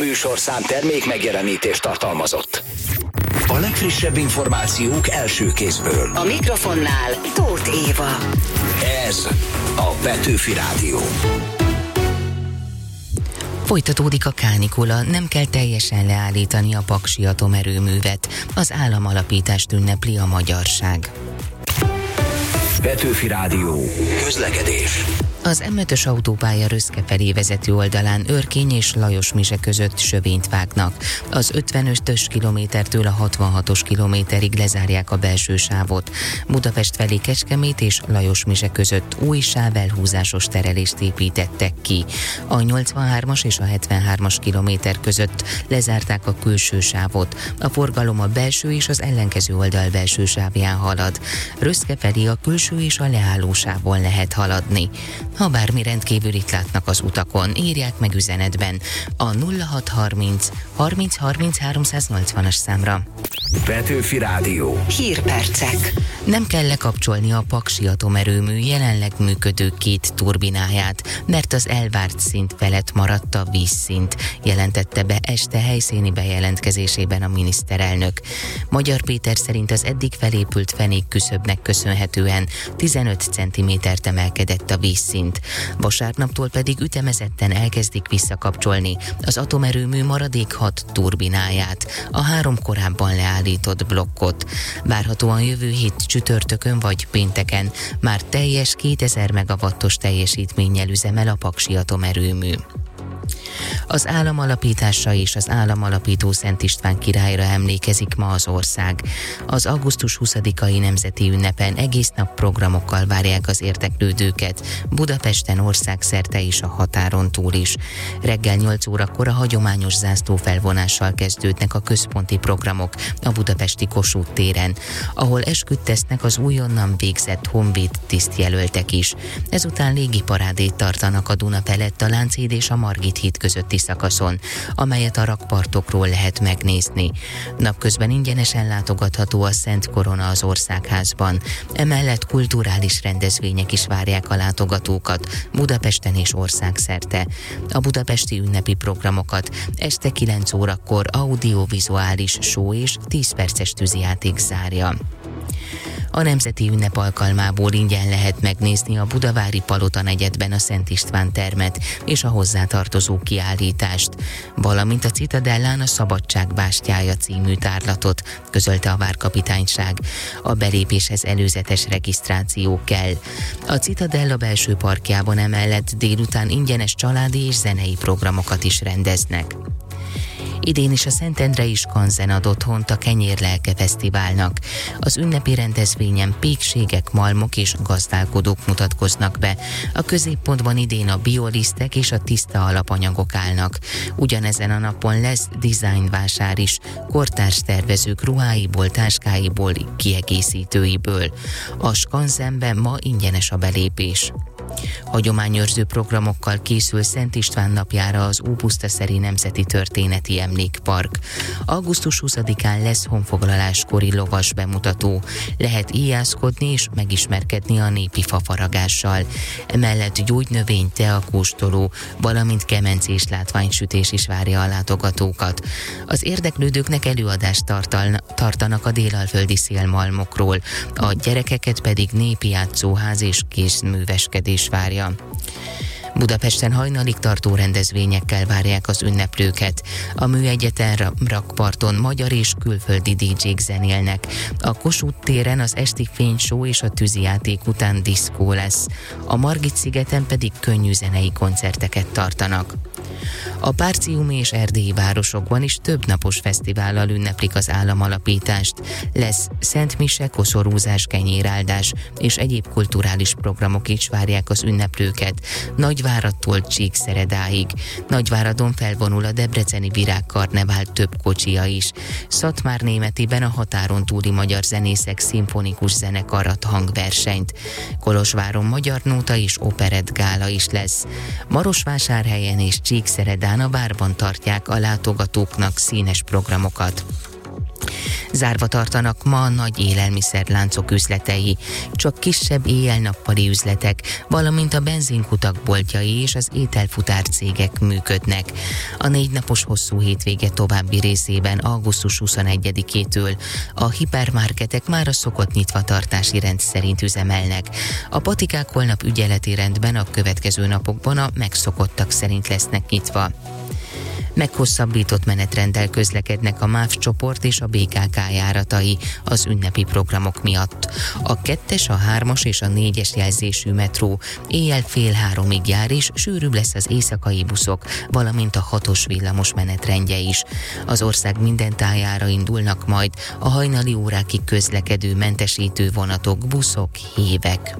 műsorszám termék megjelenítést tartalmazott. A legfrissebb információk első kézből. A mikrofonnál Tóth Éva. Ez a Petőfi Rádió. Folytatódik a kánikula, nem kell teljesen leállítani a Paksi atomerőművet. Az államalapítást ünnepli a magyarság. Petőfi Rádió. Közlekedés. Az M5-ös autópálya Röszke felé vezető oldalán Örkény és Lajosmise között sövényt vágnak. Az 55-ös kilométertől a 66-os kilométerig lezárják a belső sávot. Budapest felé Kecskemét és Lajosmise között új sávelhúzásos terelést építettek ki. A 83-as és a 73-as kilométer között lezárták a külső sávot. A forgalom a belső és az ellenkező oldal belső sávján halad. Röszke felé a külső és a leálló sávon lehet haladni. Ha bármi rendkívülit látnak az utakon, írják meg üzenetben a 0630 30 30 380-as számra. Petőfi Rádió. Hírpercek. Nem kell lekapcsolni a Paksi atomerőmű jelenleg működő 2 turbináját, mert az elvárt szint felett maradt a vízszint, jelentette be este helyszíni bejelentkezésében a miniszterelnök. Magyar Péter szerint az eddig felépült fenék küszöbnek köszönhetően 15 cm-t emelkedett a vízszint. Vasárnaptól pedig ütemezetten elkezdik visszakapcsolni az atomerőmű maradék 6 turbináját, a 3 korábban leállított blokkot. Várhatóan jövő hét csütörtökön vagy pénteken már teljes 2000 megawattos teljesítménnyel üzemel a Paksi atomerőmű. Az államalapításra és az államalapító Szent István királyra emlékezik ma az ország. Az augusztus 20-ai nemzeti ünnepen egész nap programokkal várják az érdeklődőket, Budapesten országszerte és a határon túl is. Reggel 8 órakor a hagyományos zászlófelvonással kezdődnek a központi programok a budapesti Kossuth téren, ahol esküt tesznek az újonnan végzett honvéd tisztjelöltek is. Ezután légiparádét tartanak a Duna felett a Lánchíd és a Margit híd közötti szakaszon, amelyet a rakpartokról lehet megnézni. Napközben ingyenesen látogatható a Szent Korona az Országházban. Emellett kulturális rendezvények is várják a látogatókat Budapesten és országszerte. A budapesti ünnepi programokat este 9 órakor audiovizuális show és 10 perces tűzijáték zárja. A nemzeti ünnep alkalmából ingyen lehet megnézni a Budavári Palota negyedben a Szent István termet és a hozzátartozó kiállítást, valamint a Citadellán a Szabadság bástyája című tárlatot, közölte a várkapitányság. A belépéshez előzetes regisztráció kell. A Citadella belső parkjában emellett délután ingyenes családi és zenei programokat is rendeznek. Idén is a Szentendrei Skanzen ad otthont a Kenyérlelke Fesztiválnak. Az ünnepi rendezvényen pékségek, malmok és gazdálkodók mutatkoznak be. A középpontban idén a biolisztek és a tiszta alapanyagok állnak. Ugyanezen a napon lesz dizájnvásár is, kortárs tervezők ruháiból, táskáiból, kiegészítőiből. A Skanzenben ma ingyenes a belépés. Hagyományőrző programokkal készül Szent István napjára az Ópusztaszeri Nemzeti Történeti Emlékpark. Augusztus 20-án lesz honfoglaláskori lovas bemutató. Lehet íjászkodni és megismerkedni a népi fafaragással. Emellett gyógynövény, teakóstoló, valamint kemencés látványsütés is várja a látogatókat. Az érdeklődőknek előadást tartanak a délalföldi szélmalmokról, a gyerekeket pedig népi játszóház és kézműveskedés várja. Budapesten hajnalig tartó rendezvényekkel várják az ünneplőket. A Műegyeten rakparton magyar és külföldi DJ-k zenélnek. A Kossuth téren az esti fényshow és a tűzijáték után diszkó lesz. A Margit-szigeten pedig könnyű zenei koncerteket tartanak. A párciumi és erdélyi városokban is több napos fesztivállal ünneplik az államalapítást. Lesz szentmise, koszorúzás, kenyéráldás és egyéb kulturális programok is várják az ünneplőket. Nagyváradtól Csíkszeredáig. Nagyváradon felvonul a debreceni virágkarnevál több kocsija is. Szatmárnémetiben a határon túli magyar zenészek szimfonikus zenekarat hangversenyt. Kolozsváron magyar nóta és operett gála is lesz. Marosvásárhelyen és Csíkszeredán a várban tartják a látogatóknak színes programokat. Zárva tartanak ma a nagy élelmiszerláncok üzletei. Csak kisebb éjjel-nappali üzletek, valamint a benzinkutak boltjai és az ételfutárcégek működnek. A 4 napos hosszú hétvége további részében augusztus 21-től a hipermarketek már a szokott nyitvatartási rend szerint üzemelnek. A patikák holnap ügyeleti rendben a következő napokban a megszokottak szerint lesznek nyitva. Meghosszabbított menetrenddel közlekednek a MÁV csoport és a BKK járatai az ünnepi programok miatt. A 2-es, a 3-as és a 4-es jelzésű metró éjjel 2:30 jár, és sűrűbb lesz az éjszakai buszok, valamint a 6-os villamos menetrendje is. Az ország minden tájára indulnak majd a hajnali órákig közlekedő mentesítő vonatok, buszok, hévek.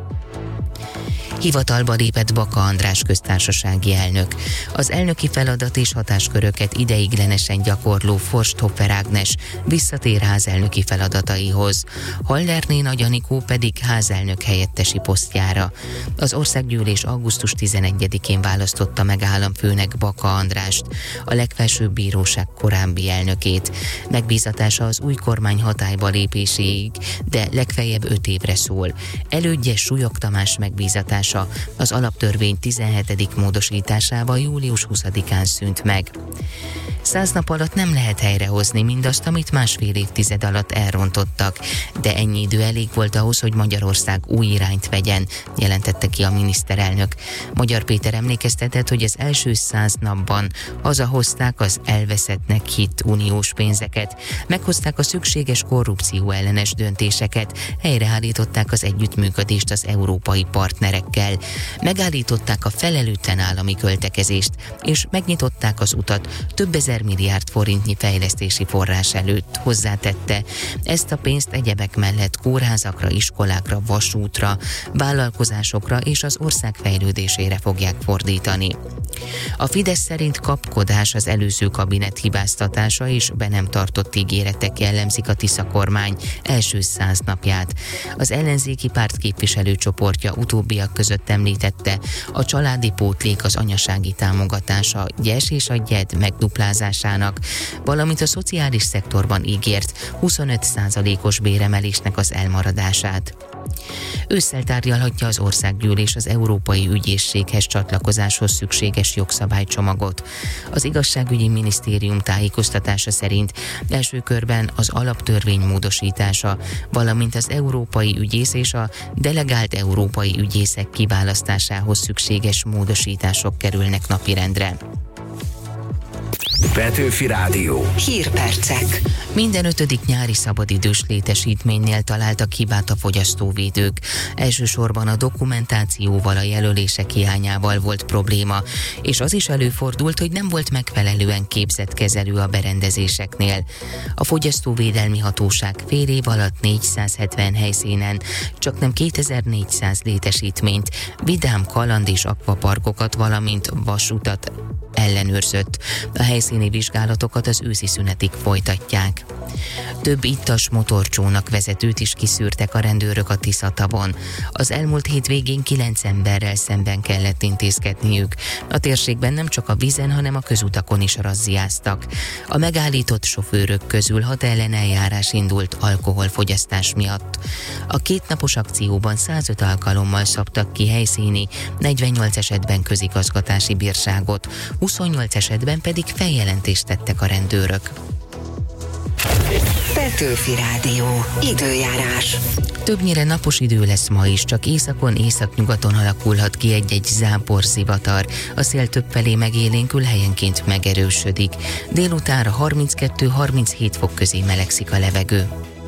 Hivatalba lépett Baka András köztársasági elnök. Az elnöki feladat és hatásköröket ideiglenesen gyakorló Forsthoffer Ágnes visszatér házelnöki feladataihoz. Hallerné Nagy Anikó pedig házelnök helyettesi posztjára. Az országgyűlés augusztus 11-én választotta meg államfőnek Baka Andrást, a legfelsőbb bíróság korábbi elnökét. Megbízatása az új kormány hatályba lépéséig, de legfeljebb 5 évre szól. Elődje Súlyog Tamás megbízatása az alaptörvény 17. módosításával július 20-án szűnt meg. 100 nap alatt nem lehet helyrehozni mindazt, amit másfél évtized alatt elrontottak, de ennyi idő elég volt ahhoz, hogy Magyarország új irányt vegyen, jelentette ki a miniszterelnök. Magyar Péter emlékeztetett, hogy az első 100 napban hazahozták az elveszettnek hitt uniós pénzeket, meghozták a szükséges korrupció ellenes döntéseket, helyreállították az együttműködést az európai partnerekkel, megállították a felelőtlen állami költekezést, és megnyitották az utat több ezer milliárd forintnyi fejlesztési forrás előtt, hozzátette. Ezt a pénzt egyebek mellett kórházakra, iskolákra, vasútra, vállalkozásokra és az ország fejlődésére fogják fordítani. A Fidesz szerint kapkodás, az előző kabinet hibáztatása és be nem tartott ígéretek jellemzik a Tisza kormány első 100 napját. Az ellenzéki párt képviselőcsoportja utóbbiak között említette, a családi pótlék, az anyasági támogatása, Gyes és a Gyed megduplázásának, valamint a szociális szektorban ígért 25%-os béremelésnek az elmaradását. Ősszel tárgyalhatja az országgyűlés az Európai Ügyészséghez csatlakozáshoz szükséges jogszabálycsomagot. Az igazságügyi minisztérium tájékoztatása szerint első körben az alaptörvény módosítása, valamint az európai ügyész és a delegált európai ügyészek kiválasztásához szükséges módosítások kerülnek napirendre. Petőfi Rádió. Hírpercek. Minden 5. nyári szabadidős létesítménynél találtak hibát a fogyasztóvédők. Elsősorban a dokumentációval, a jelölések hiányával volt probléma, és az is előfordult, hogy nem volt megfelelően képzett kezelő a berendezéseknél. A Fogyasztóvédelmi Hatóság fél év alatt 470 helyszínen csaknem 2400 létesítményt, vidám, kaland és akvaparkokat, valamint vasutat ellenőrzött. A helyszíni vizsgálatokat az őszi szünetig folytatják. Több ittas motorcsónak vezetőt is kiszűrtek a rendőrök a Tisza-tavon. Az elmúlt hétvégén 9 emberrel szemben kellett intézkedniük. A térségben nem csak a vízen, hanem a közutakon is razziáztak. A megállított sofőrök közül 6 elleneljárás indult alkoholfogyasztás miatt. A 2 napos akcióban 105 alkalommal szabtak ki helyszíni, 48 esetben közigazgatási bírságot, 28 esetben pedig feljelentést tettek a rendőrök. Petőfi Rádió. Időjárás. Többnyire napos idő lesz ma is, csak északon, északnyugaton alakulhat ki egy-egy záporzivatar. A szél többfelé megélénkül, helyenként megerősödik. Délutánra 32-37 fok közé melegszik a levegő.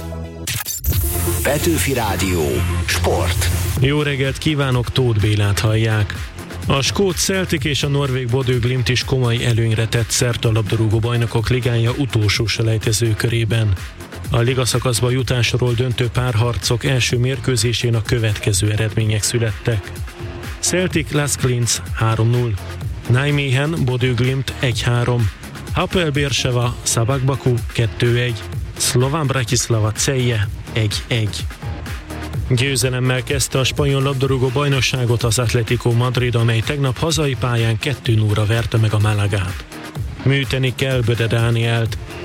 Petőfi Rádió. Sport. Jó reggelt kívánok, Tóth Bélát hallják. A skót Celtic és a norvég Bodø Glimt is komoly előnyre tett szert a labdarúgó bajnokok ligája utolsó selejtező körében. A ligaszakaszba jutásról döntő párharcok első mérkőzésén a következő eredmények születtek. Celtic Las Klins 3-0, Nijmegen Bodø Glimt 1-3, Hapoel Beersheva Szabak Baku 2-1, Slovan Bratislava Celje 1-1. Győzelemmel kezdte a spanyol labdarúgó bajnokságot az Atlético Madrid, amely tegnap hazai pályán 2-0-ra verte meg a Málagát. Műteni kell Böde Dánielt.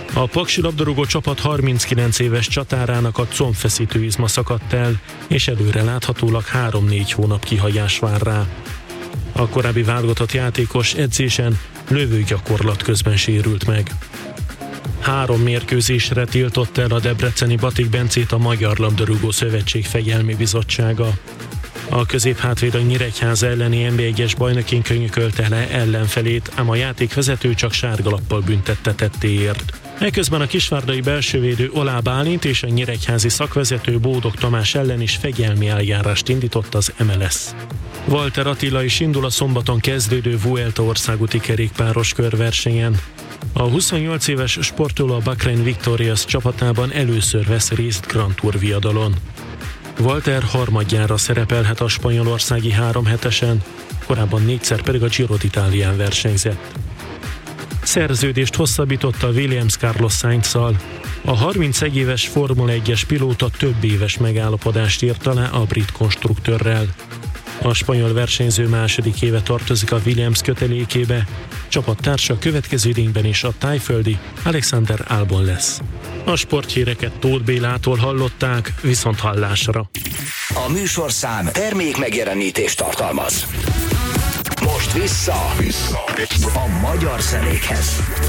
A paksi labdarúgó csapat 39 éves csatárának a combfeszítő izma szakadt el, és előre láthatólag 3-4 hónap kihagyás vár rá. A korábbi válogatott játékos edzésen lövőgyakorlat közben sérült meg. 3 mérkőzésre tiltott el a debreceni Batik Bencét a Magyar Labdarúgó Szövetség Fegyelmi Bizottsága. A középhátvéd a Nyíregyháza elleni NB1-es bajnokin könyökölte le ellenfelét, ám a játékvezető csak sárgalappal büntette tettéért. Eközben a kisvárdai belsővédő Olá Bálint és a nyíregyházi szakvezető Bódog Tamás ellen is fegyelmi eljárást indított az MLS. Walter Attila is indul a szombaton kezdődő Vuelta országúti kerékpáros körversenyen. A 28 éves sportoló a Bahrain Victorious csapatában először vesz részt Grand Tour viadalon. Walter harmadjára szerepelhet a spanyolországi 3 hetesen, korábban 4-szer pedig a Giro d'Italián versenyzett. Szerződést hosszabbította Williams Carlos Sainzzal. A 31 éves Formula 1-es pilóta több éves megállapodást írt alá a brit konstruktőrrel. A spanyol versenyző második éve tartozik a Williams kötelékébe, csapattársa következő idényben is a tájföldi Alexander Albon lesz. A sporthíreket Tóth Bélától hallották, viszont hallásra. A műsorszám termék megjelenítést tartalmaz. Most vissza a magyar zenékhez.